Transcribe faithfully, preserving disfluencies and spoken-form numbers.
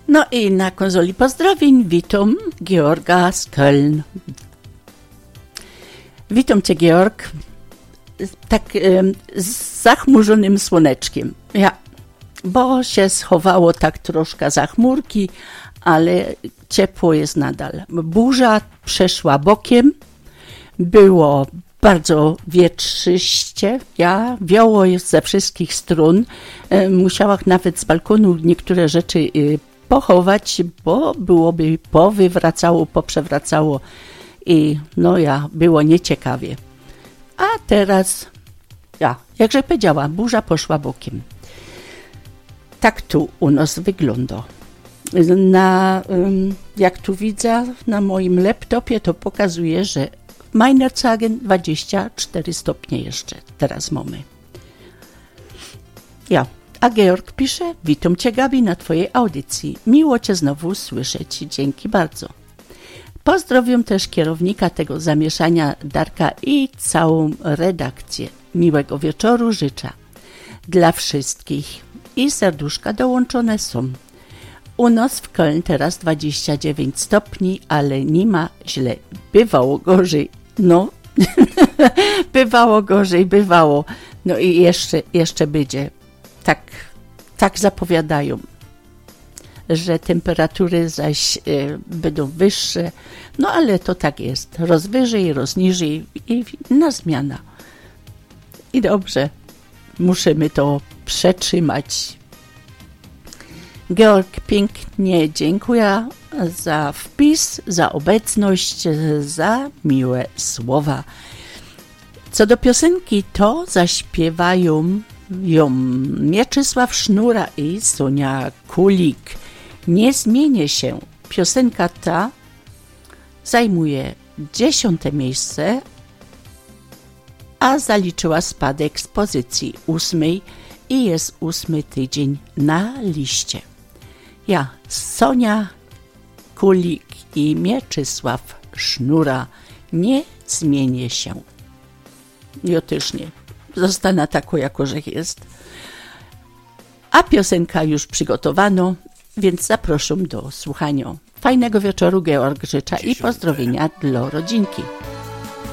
No i na konzoli pozdrowień witam Georga z Köln. Witam Cię, Georg, tak e, z zachmurzonym słoneczkiem. Ja, bo się schowało tak troszkę za chmurki, ale ciepło jest nadal. Burza przeszła bokiem, było bardzo wietrzyście, ja, wiało jest ze wszystkich stron. E, musiałam nawet z balkonu niektóre rzeczy e, pochować, bo byłoby powywracało, poprzewracało i no ja, było nieciekawie. A teraz, ja, jakże powiedziała, burza poszła bokiem. Tak tu u nas wygląda. Na, jak tu widzę, na moim laptopie to pokazuje, że Meinerzagen dwadzieścia cztery stopnie jeszcze teraz mamy. Ja, a Georg pisze, witam Cię, Gabi, na Twojej audycji. Miło Cię znowu słyszeć. Dzięki bardzo. Pozdrowiam też kierownika tego zamieszania Darka i całą redakcję. Miłego wieczoru życzę dla wszystkich i serduszka dołączone są. U nas w Köln teraz dwadzieścia dziewięć stopni, ale nie ma źle. Bywało gorzej. No, bywało gorzej, bywało. No i jeszcze, jeszcze będzie. Tak, tak zapowiadają, że temperatury zaś y, będą wyższe. No ale to tak jest. Roz wyżej, roz niżej i na zmiana. I dobrze, musimy to przetrzymać. Georg, pięknie dziękuję za wpis, za obecność, za miłe słowa. Co do piosenki, to zaśpiewają ją Mieczysław Sznura i Sonia Kulik. Nie zmienię się. Piosenka ta zajmuje dziesiąte miejsce, a zaliczyła spadek z pozycji ósmej i jest ósmy tydzień na liście. Ja, Sonia Kulik i Mieczysław Sznura, nie zmienię się. Ja też nie. Zostanę taką, jako że jest. A piosenka już przygotowano, więc zapraszam do słuchania. Fajnego wieczoru, Georg życzę i pozdrowienia dla rodzinki.